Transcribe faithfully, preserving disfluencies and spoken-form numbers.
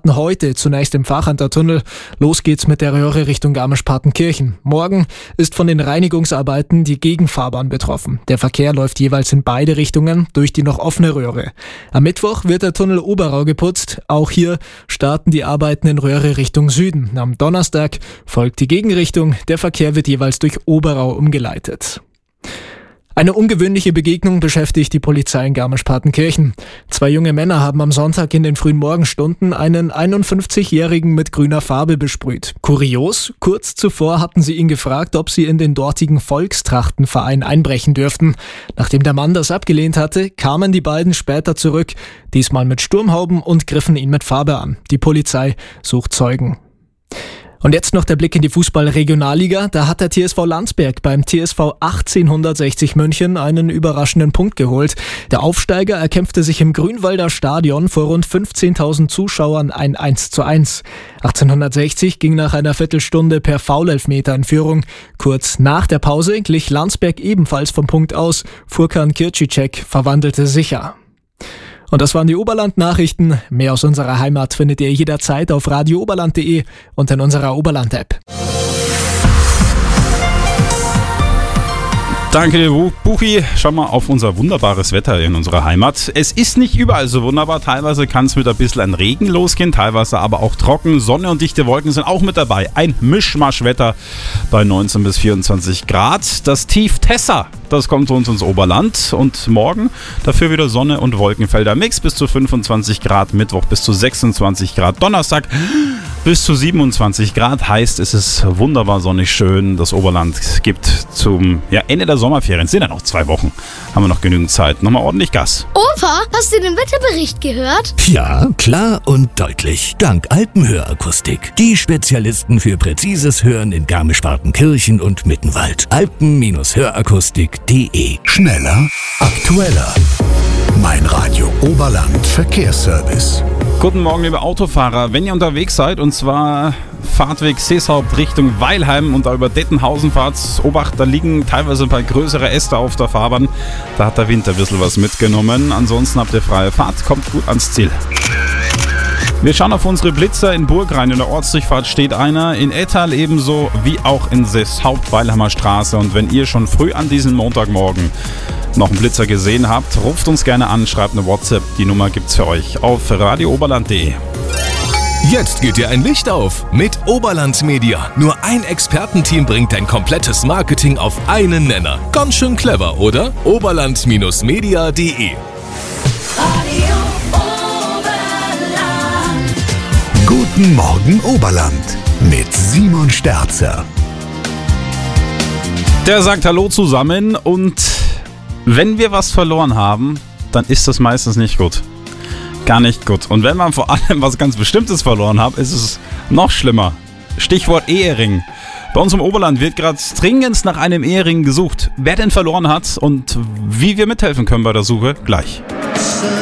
starten heute zunächst im Fachanter Tunnel. Los geht's mit der Röhre Richtung Garmisch-Partenkirchen. Morgen ist von den Reinigungsarbeiten die Gegenfahrbahn betroffen. Der Verkehr läuft jeweils in beide Richtungen durch die noch offene Röhre. Am Mittwoch wird der Tunnel Oberau geputzt. Auch hier starten die Arbeiten in Röhre Richtung Süden. Am Donnerstag folgt die Gegenrichtung. Der Verkehr wird jeweils durch Oberau umgeleitet. Eine ungewöhnliche Begegnung beschäftigt die Polizei in Garmisch-Partenkirchen. Zwei junge Männer haben am Sonntag in den frühen Morgenstunden einen einundfünfzigjährigen mit grüner Farbe besprüht. Kurios, kurz zuvor hatten sie ihn gefragt, ob sie in den dortigen Volkstrachtenverein einbrechen dürften. Nachdem der Mann das abgelehnt hatte, kamen die beiden später zurück, diesmal mit Sturmhauben und griffen ihn mit Farbe an. Die Polizei sucht Zeugen. Und jetzt noch der Blick in die Fußball-Regionalliga. Da hat der T S V Landsberg beim T S V achtzehnhundertsechzig München einen überraschenden Punkt geholt. Der Aufsteiger erkämpfte sich im Grünwalder Stadion vor rund fünfzehntausend Zuschauern ein eins zu eins. achtzehnhundertsechzig ging nach einer Viertelstunde per Foulelfmeter in Führung. Kurz nach der Pause glich Landsberg ebenfalls vom Punkt aus. Furkan Kircicek verwandelte sicher. Und das waren die Oberland-Nachrichten. Mehr aus unserer Heimat findet ihr jederzeit auf radio oberland punkt de und in unserer Oberland-App. Danke dir, Buchi. Schau mal auf unser wunderbares Wetter in unserer Heimat. Es ist nicht überall so wunderbar. Teilweise kann es mit ein bisschen an Regen losgehen, teilweise aber auch trocken. Sonne und dichte Wolken sind auch mit dabei. Ein Mischmaschwetter bei neunzehn bis vierundzwanzig Grad. Das Tief Tessa, das kommt zu uns ins Oberland. Und morgen dafür wieder Sonne und Wolkenfelder. Mix bis zu fünfundzwanzig Grad. Mittwoch bis zu sechsundzwanzig Grad. Donnerstag bis zu siebenundzwanzig Grad. Heißt, es ist wunderbar sonnig schön. Das Oberland gibt zum ja, Ende der Sommerferien, es sind ja noch zwei Wochen, haben wir noch genügend Zeit. Nochmal ordentlich Gas. Opa, hast du den Wetterbericht gehört? Ja, klar und deutlich. Dank Alpenhörakustik. Die Spezialisten für präzises Hören in Garmisch-Partenkirchen und Mittenwald. alpen hörakustik punkt de. Schneller, aktueller. Mein Radio Oberland Verkehrsservice. Guten Morgen, liebe Autofahrer. Wenn ihr unterwegs seid, und zwar Fahrtweg Seeshaupt Richtung Weilheim und da über Dettenhausen fahrt, Obacht, da liegen teilweise ein paar größere Äste auf der Fahrbahn. Da hat der Wind ein bisschen was mitgenommen. Ansonsten habt ihr freie Fahrt, kommt gut ans Ziel. Wir schauen auf unsere Blitzer in Burgrhein. In der Ortsdurchfahrt steht einer, in Ettal ebenso wie auch in Seeshaupt Weilheimer Straße. Und wenn ihr schon früh an diesem Montagmorgen noch einen Blitzer gesehen habt, ruft uns gerne an, schreibt eine WhatsApp. Die Nummer gibt's für euch auf radio oberland punkt de. Jetzt geht dir ein Licht auf mit Oberland Media. Nur ein Expertenteam bringt dein komplettes Marketing auf einen Nenner. Ganz schön clever, oder? oberland media punkt de. Guten Morgen Oberland mit Simon Sterzer. Der sagt Hallo zusammen, und wenn wir was verloren haben, dann ist das meistens nicht gut. Gar nicht gut. Und wenn man vor allem was ganz Bestimmtes verloren hat, ist es noch schlimmer. Stichwort Ehering. Bei uns im Oberland wird gerade dringend nach einem Ehering gesucht. Wer denn verloren hat und wie wir mithelfen können bei der Suche, gleich.